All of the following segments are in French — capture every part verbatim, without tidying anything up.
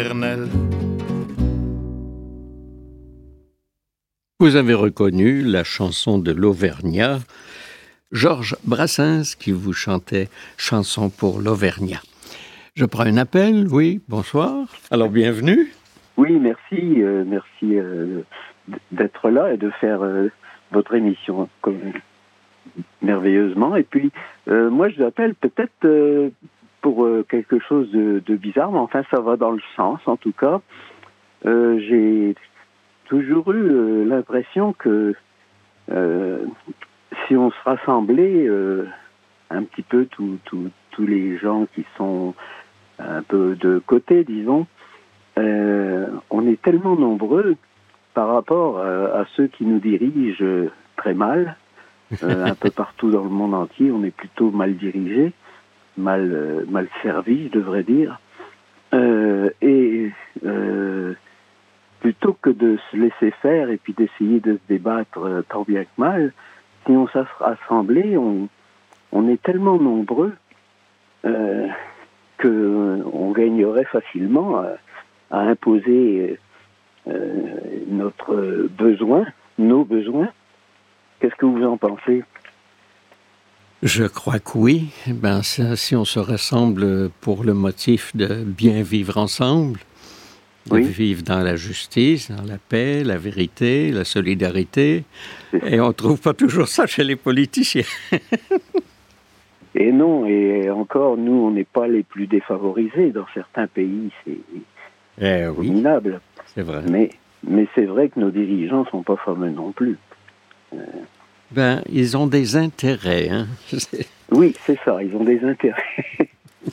Vous avez reconnu la chanson de l'Auvergnat, Georges Brassens qui vous chantait Chanson pour l'Auvergnat. Je prends un appel, oui, bonsoir. Alors bienvenue. Oui, merci, euh, merci euh, d'être là et de faire euh, votre émission comme, merveilleusement. Et puis, euh, moi je vous appelle peut-être euh, pour euh, quelque chose de, de bizarre, mais enfin ça va dans le sens en tout cas. Euh, j'ai toujours eu euh, l'impression que euh, si on se rassemblait euh, un petit peu tous les gens qui sont un peu de côté, disons, euh, on est tellement nombreux par rapport à, à ceux qui nous dirigent très mal, euh, un peu partout dans le monde entier, on est plutôt mal dirigé, mal, euh, mal servi, je devrais dire, euh, et euh, plutôt que de se laisser faire et puis d'essayer de se débattre euh, tant bien que mal, si on s'est rassemblé, on, on est tellement nombreux euh, qu'on gagnerait facilement à, à imposer euh, notre besoin, nos besoins. Qu'est-ce que vous en pensez? Je crois que oui. Ben, si on se rassemble pour le motif de bien vivre ensemble, de oui. vivre dans la justice, dans la paix, la vérité, la solidarité, et on ne trouve pas toujours ça chez les politiciens. Et non, et encore, nous, on n'est pas les plus défavorisés. Dans certains pays, c'est eh oui, minable. C'est vrai. Mais, mais c'est vrai que nos dirigeants ne sont pas fameux non plus. Euh... Ben, ils ont des intérêts, hein. Oui, c'est ça, ils ont des intérêts.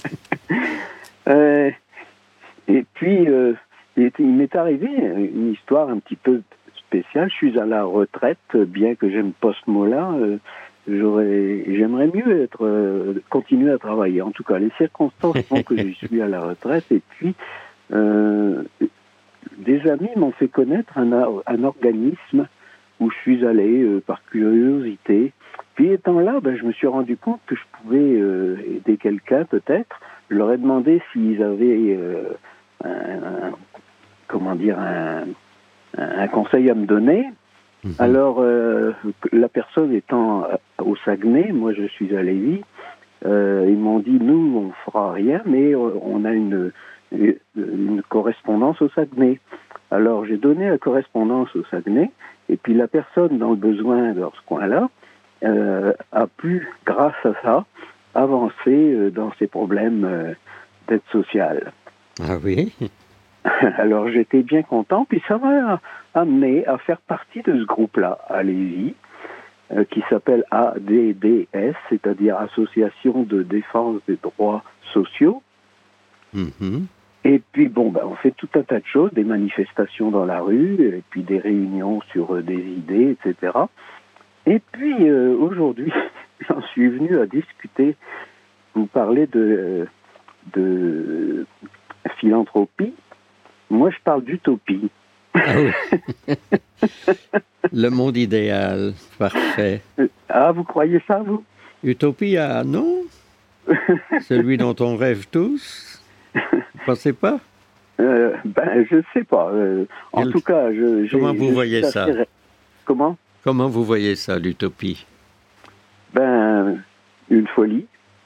euh, et puis, euh, il, il m'est arrivé une histoire un petit peu spéciale. Je suis à la retraite, bien que j'aime pas ce mot-là. Euh, J'aurais, j'aimerais mieux être, euh, continuer à travailler. En tout cas, les circonstances font que je suis à la retraite. Et puis, euh, des amis m'ont fait connaître un, un organisme où je suis allé euh, par curiosité. Puis, étant là, ben, je me suis rendu compte que je pouvais euh, aider quelqu'un, peut-être. Je leur ai demandé s'ils avaient euh, un, un, comment dire, un, un conseil à me donner. Mmh. Alors, euh, la personne étant au Saguenay, moi je suis à Lévis, euh, ils m'ont dit, nous, on ne fera rien, mais on a une, une correspondance au Saguenay. Alors, j'ai donné la correspondance au Saguenay, et puis la personne dans le besoin dans ce coin-là euh, a pu, grâce à ça, avancer dans ses problèmes euh, d'aide sociale. Ah oui. Alors j'étais bien content, puis ça m'a amené à faire partie de ce groupe-là, à Lévis, euh, qui s'appelle A D D S, c'est-à-dire Association de défense des droits sociaux. Mm-hmm. Et puis bon, ben, on fait tout un tas de choses, des manifestations dans la rue, et puis des réunions sur euh, des idées, et cetera. Et puis euh, aujourd'hui, j'en suis venu à discuter, vous parlez de, de philanthropie. Moi, je parle d'utopie. Ah oui. Le monde idéal, parfait. Ah, vous croyez ça, vous? Utopie, ah non? Celui dont on rêve tous? Vous ne pensez pas? euh, Ben, je ne sais pas. Euh, en Quel... tout cas, je... Comment je, vous je voyez ça? Assez... Comment? Comment vous voyez ça, l'utopie? Ben, une folie.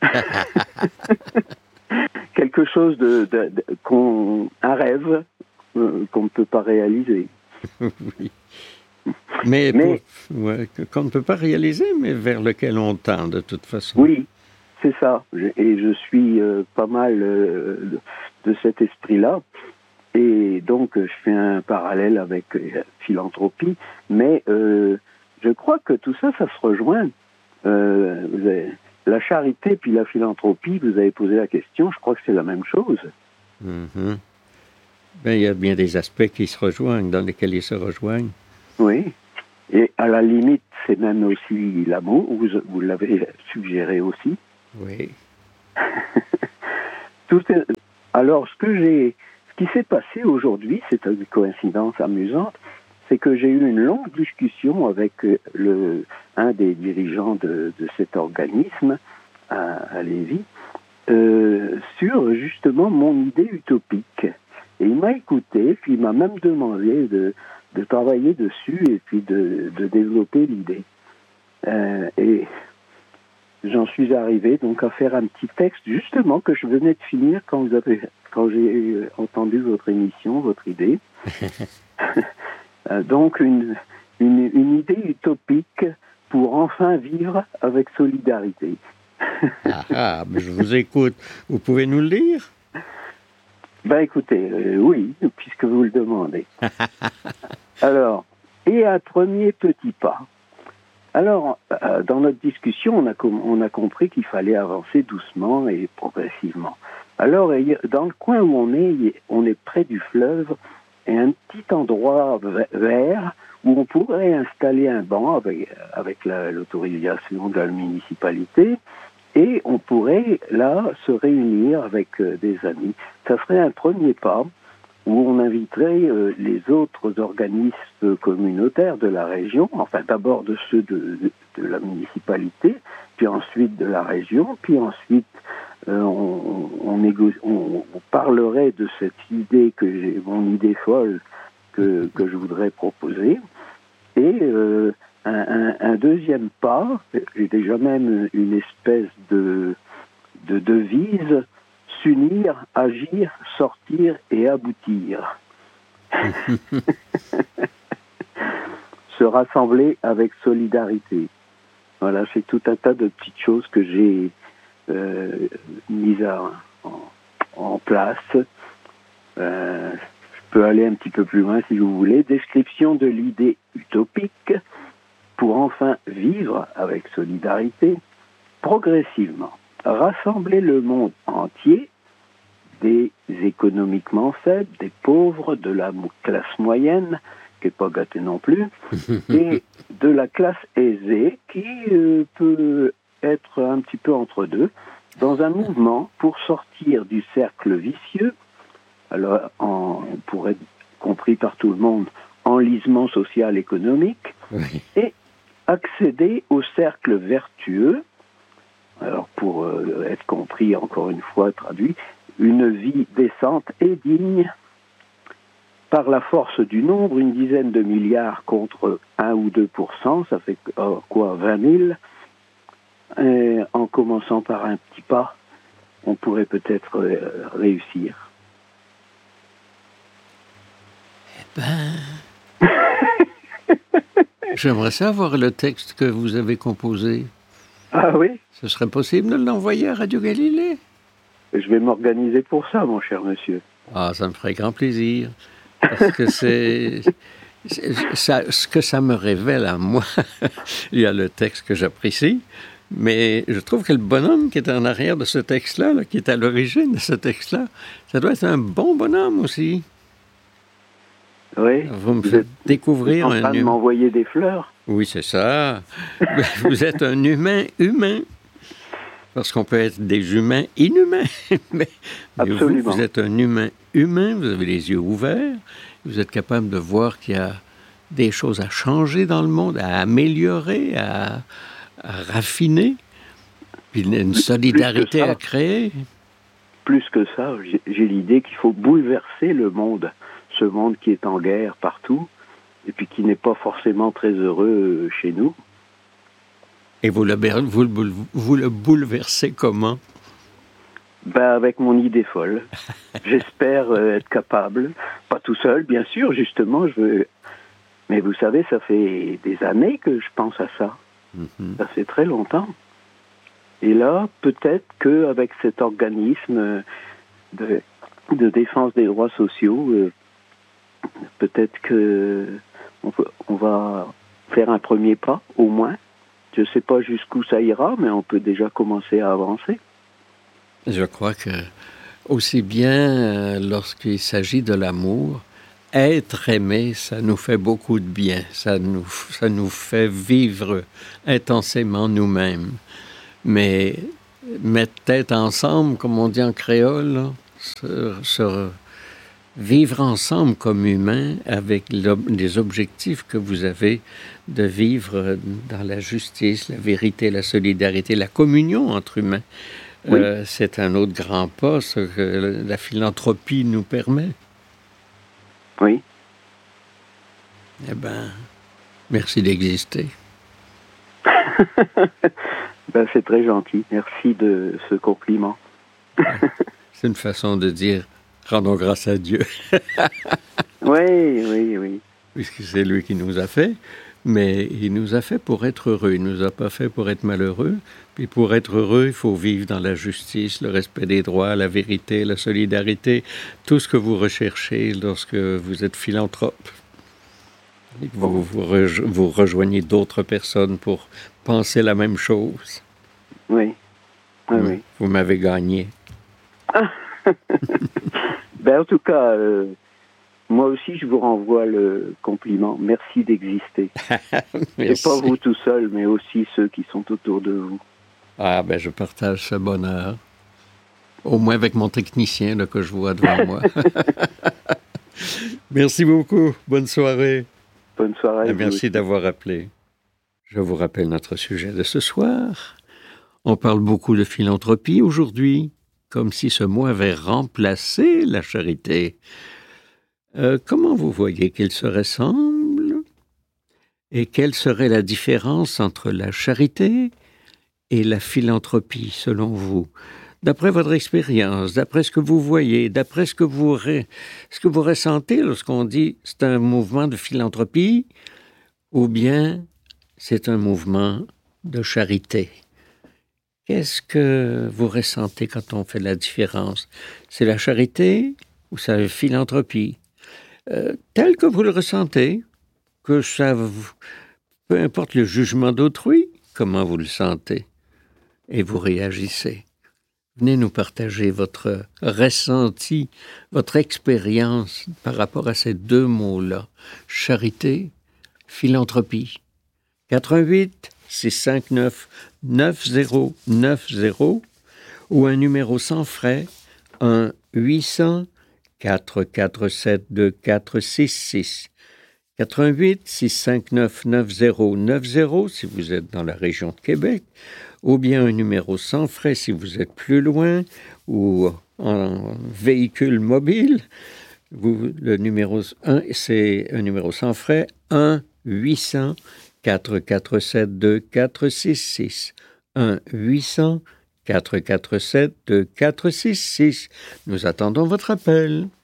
Quelque chose de, de, de qu'on, un rêve euh, qu'on ne peut pas réaliser. Oui. Mais, mais pour, ouais, qu'on ne peut pas réaliser, mais vers lequel on tend de toute façon. Oui, c'est ça. Et je suis euh, pas mal euh, de cet esprit-là. Et donc, je fais un parallèle avec euh, philanthropie. Mais euh, je crois que tout ça, ça se rejoint. Euh, vous avez... La charité puis la philanthropie, vous avez posé la question, je crois que c'est la même chose. Mm-hmm. Ben, il y a bien des aspects qui se rejoignent, dans lesquels ils se rejoignent. Oui, et à la limite, c'est même aussi l'amour, vous, vous l'avez suggéré aussi. Oui. Tout est... Alors, ce que j'ai, ce qui s'est passé aujourd'hui, c'est une coïncidence amusante, c'est que j'ai eu une longue discussion avec le, un des dirigeants de, de cet organisme à, à Lévis euh, sur justement mon idée utopique. Et il m'a écouté, puis il m'a même demandé de, de travailler dessus et puis de, de développer l'idée. Euh, et j'en suis arrivé donc à faire un petit texte justement que je venais de finir quand vous avez, quand j'ai entendu votre émission, votre idée. Donc une, une, une idée utopique pour enfin vivre avec solidarité. ah, ah, mais je vous écoute. Vous pouvez nous le lire? Ben écoutez, euh, oui, puisque vous le demandez. Alors, et un premier petit pas. Alors, euh, dans notre discussion, on a, com- on a compris qu'il fallait avancer doucement et progressivement. Alors, dans le coin où on est, on est près du fleuve, et un petit endroit vert où on pourrait installer un banc avec, avec la, l'autorisation de la municipalité, et on pourrait là se réunir avec euh, des amis. Ça serait un premier pas où on inviterait euh, les autres organismes communautaires de la région, enfin d'abord de ceux de, de, de la municipalité, puis ensuite de la région, puis ensuite euh, on, on, négo- on, on parlerait de cette idée que j'ai, mon idée folle que, que je voudrais proposer, et euh, un, un, un deuxième pas, j'ai déjà même une espèce de, de devise: s'unir, agir, sortir et aboutir. Se rassembler avec solidarité. Voilà, c'est tout un tas de petites choses que j'ai euh, mises à, en, en place. Euh, je peux aller un petit peu plus loin si vous voulez. Description de l'idée utopique pour enfin vivre avec solidarité, progressivement. Rassembler le monde entier, des économiquement faibles, des pauvres, de la classe moyenne, qui n'est pas gâtée non plus, et de la classe aisée, qui euh, peut être un petit peu entre deux, dans un mouvement pour sortir du cercle vicieux, alors en, pour être compris par tout le monde, enlisement social économique, oui. Et accéder au cercle vertueux, alors pour euh, être compris encore une fois, traduit, une vie décente et digne par la force du nombre, une dizaine de milliards contre un ou deux pour cent, ça fait euh, quoi, vingt mille, et en commençant par un petit pas, on pourrait peut-être euh, réussir. Eh ben... J'aimerais savoir le texte que vous avez composé. Ah oui? Ce serait possible de l'envoyer à Radio Galilée? Je vais m'organiser pour ça, mon cher monsieur. Ah, ça me ferait grand plaisir. Parce que c'est... c'est ça, ce que ça me révèle à moi, il y a le texte que j'apprécie, mais je trouve que le bonhomme qui est en arrière de ce texte-là, là, qui est à l'origine de ce texte-là, ça doit être un bon bonhomme aussi. Oui. Vous me faites découvrir un... Vous êtes en train de m'envoyer des fleurs. Oui, c'est ça. Vous êtes un humain humain. Parce qu'on peut être des humains inhumains. mais mais vous, vous êtes un humain humain, vous avez les yeux ouverts, vous êtes capable de voir qu'il y a des choses à changer dans le monde, à améliorer, à, à raffiner, puis une solidarité ça, à créer. Plus que ça, j'ai, j'ai l'idée qu'il faut bouleverser le monde, ce monde qui est en guerre partout, et puis qui n'est pas forcément très heureux chez nous. Et vous le, vous, le, vous le bouleversez comment? Ben avec mon idée folle. J'espère euh, être capable. Pas tout seul, bien sûr, justement. Je veux... Mais vous savez, ça fait des années que je pense à ça. Mm-hmm. Ça fait très longtemps. Et là, peut-être qu'avec cet organisme de, de défense des droits sociaux, euh, peut-être que on, peut, on va faire un premier pas, au moins. Je ne sais pas jusqu'où ça ira, mais on peut déjà commencer à avancer. Je crois que, aussi bien lorsqu'il s'agit de l'amour, être aimé, ça nous fait beaucoup de bien. Ça nous, ça nous fait vivre intensément nous-mêmes. Mais mettre tête ensemble, comme on dit en créole, là, se, se, vivre ensemble comme humains avec les objectifs que vous avez de vivre dans la justice, la vérité, la solidarité, la communion entre humains. Oui. Euh, c'est un autre grand pas, ce que la philanthropie nous permet. Oui. Eh ben, merci d'exister. Ben, c'est très gentil. Merci de ce compliment. C'est une façon de dire rendons grâce à Dieu. Oui, oui, oui. Puisque c'est lui qui nous a fait, mais il nous a fait pour être heureux. Il nous a pas fait pour être malheureux. Puis pour être heureux, il faut vivre dans la justice, le respect des droits, la vérité, la solidarité, tout ce que vous recherchez lorsque vous êtes philanthrope. Vous, vous, rejo- vous rejoignez d'autres personnes pour penser la même chose. Oui, oui, Vous, oui. vous m'avez gagné. Ben, en tout cas, euh, moi aussi, je vous renvoie le compliment. Merci d'exister. Et pas vous tout seul, mais aussi ceux qui sont autour de vous. Ah, ben, je partage ce bonheur. Au moins avec mon technicien là, que je vois devant moi. Merci beaucoup. Bonne soirée. Bonne soirée. Et merci d'avoir appelé. Je vous rappelle notre sujet de ce soir. On parle beaucoup de philanthropie aujourd'hui, comme si ce mot avait remplacé la charité. Euh, comment vous voyez qu'ils se ressemblent? Et quelle serait la différence entre la charité et la philanthropie, selon vous? D'après votre expérience, d'après ce que vous voyez, d'après ce que vous, re... ce que vous ressentez lorsqu'on dit c'est un mouvement de philanthropie ou bien c'est un mouvement de charité. Qu'est-ce que vous ressentez quand on fait la différence? C'est la charité ou c'est la philanthropie? Euh, tel que vous le ressentez, que ça vous... peu importe le jugement d'autrui, comment vous le sentez et vous réagissez. Venez nous partager votre ressenti, votre expérience par rapport à ces deux mots-là, charité, philanthropie. quatre un huit, six cinq neuf, neuf zéro neuf zéro ou un numéro sans frais, un huit cents, quatre quatre sept, deux quatre six six. quatre un huit, six cinq neuf, neuf zéro neuf zéro si vous êtes dans la région de Québec, ou bien un numéro sans frais si vous êtes plus loin, ou en véhicule mobile. Vous, le numéro un, c'est un numéro sans frais, un huit cents, quatre quatre sept, deux quatre six six. un huit cents, quatre quatre sept, deux quatre six six. Nous attendons votre appel.